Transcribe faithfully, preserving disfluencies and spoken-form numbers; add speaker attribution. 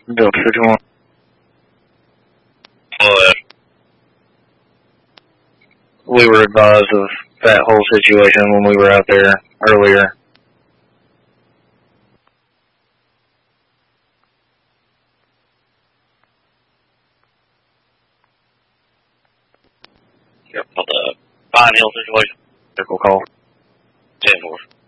Speaker 1: Delta fifty-one.
Speaker 2: What?
Speaker 1: We were advised of that whole situation when we were out there earlier.
Speaker 2: Yep, on the Pine Hill situation.
Speaker 1: Vehicle call.
Speaker 2: ten four.